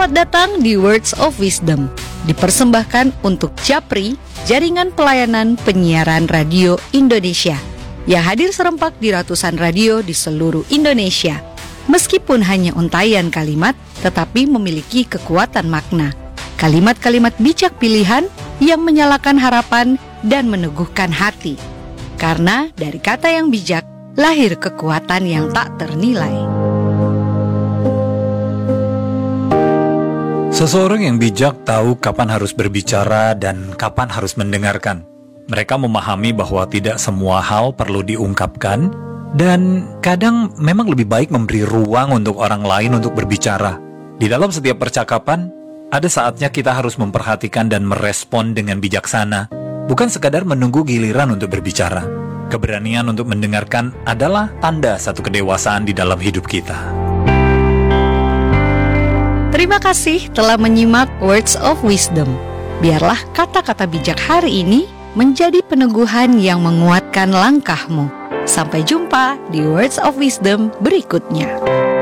Selamat datang di Words of Wisdom, dipersembahkan untuk Japri, Jaringan Pelayanan Penyiaran Radio Indonesia, yang hadir serempak di ratusan radio di seluruh Indonesia. Meskipun hanya untayan kalimat, tetapi memiliki kekuatan makna. Kalimat-kalimat bijak pilihan yang menyalakan harapan dan meneguhkan hati. Karena dari kata yang bijak, lahir kekuatan yang tak ternilai. Seseorang yang bijak tahu kapan harus berbicara dan kapan harus mendengarkan. Mereka memahami bahwa tidak semua hal perlu diungkapkan, dan kadang memang lebih baik memberi ruang untuk orang lain untuk berbicara. Di dalam setiap percakapan, ada saatnya kita harus memperhatikan dan merespon dengan bijaksana, bukan sekadar menunggu giliran untuk berbicara. Keberanian untuk mendengarkan adalah tanda satu kedewasaan di dalam hidup kita. Terima kasih telah menyimak Words of Wisdom. Biarlah kata-kata bijak hari ini menjadi peneguhan yang menguatkan langkahmu. Sampai jumpa di Words of Wisdom berikutnya.